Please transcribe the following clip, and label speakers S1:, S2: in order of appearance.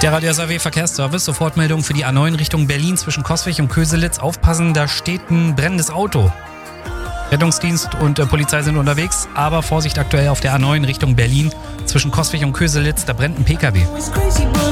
S1: Der Radio SAW Verkehrsservice, Sofortmeldung für die A9 Richtung Berlin zwischen Coswig und Köselitz. Aufpassen, da steht ein brennendes Auto. Rettungsdienst und Polizei sind unterwegs, aber Vorsicht aktuell auf der A9 Richtung Berlin zwischen Coswig und Köselitz, da brennt ein PKW.